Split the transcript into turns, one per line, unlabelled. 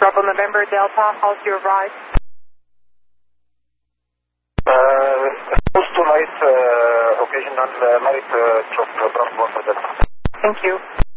Bravo November Delta, how's your ride?
Close to light, occasional light, just Bravo Delta.
Thank you.